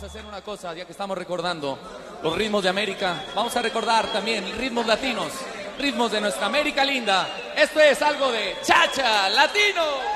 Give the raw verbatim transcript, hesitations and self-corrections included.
a hacer una cosa, ya que estamos recordando los ritmos de América. Vamos a recordar también ritmos latinos, ritmos de nuestra América linda. Esto es algo de Cha-Cha Latino.